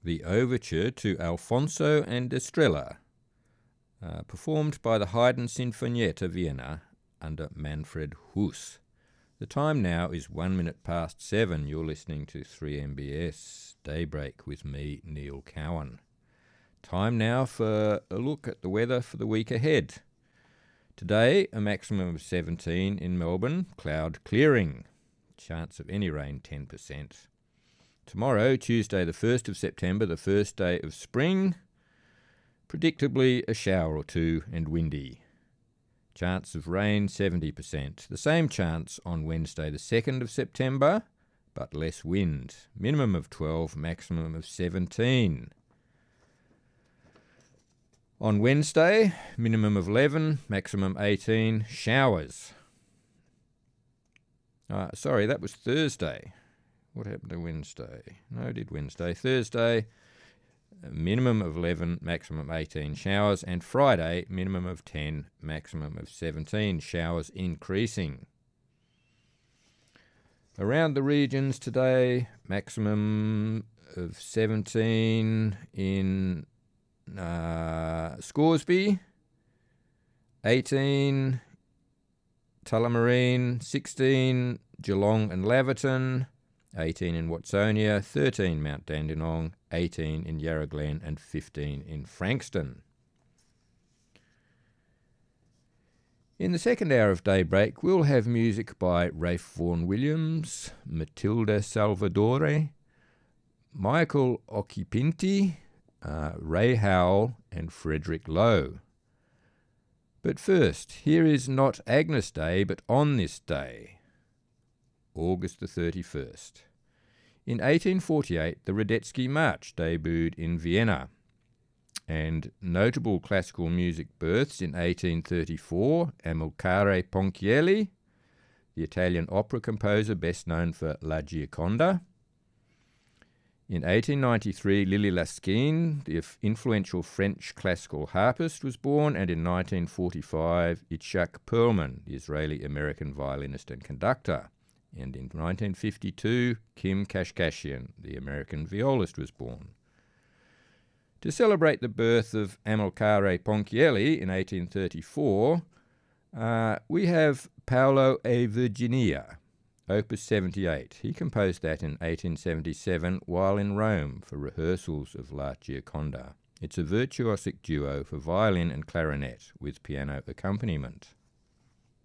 the overture to Alfonso and Estrella, performed by the Haydn Sinfonietta Vienna under Manfred Huss. The time now is 1 minute past 7. You're listening to 3MBS Daybreak with me, Neil Cowan. Time now for a look at the weather for the week ahead. Today, a maximum of 17 in Melbourne, cloud clearing. Chance of any rain 10%. Tomorrow, Tuesday the 1st of September, the first day of spring, predictably a shower or two and windy. Chance of rain 70%. The same chance on Wednesday the 2nd of September, but less wind. Minimum of 12, maximum of 17. On Wednesday, minimum of 11, maximum 18, showers. Sorry, that was Thursday. What happened to Wednesday? No, did Wednesday. Thursday, minimum of 11, maximum 18 showers. And Friday, minimum of 10, maximum of 17 showers increasing. Around the regions today, maximum of 17 in Scoresby, 18 Tullamarine, 16 Geelong and Laverton, 18 in Watsonia, 13 Mount Dandenong, 18 in Yarra Glen and 15 in Frankston. In the second hour of Daybreak, we'll have music by Rafe Vaughan-Williams, Matilda Salvadore, Michael Occhipinti, Ray Howell and Frederick Lowe. But first, here is not Agnes Day, but On This Day, August the 31st. In 1848, the Radetzky March debuted in Vienna, and notable classical music births in 1834, Amilcare Ponchielli, the Italian opera composer best known for La Gioconda. In 1893, Lily Laskin, the influential French classical harpist, was born, and in 1945, Itzhak Perlman, the Israeli-American violinist and conductor. And in 1952, Kim Kashkashian, the American violist, was born. To celebrate the birth of Amilcare Ponchielli in 1834, we have Paolo e Virginia, Opus 78. He composed that in 1877 while in Rome for rehearsals of La Gioconda. It's a virtuosic duo for violin and clarinet with piano accompaniment.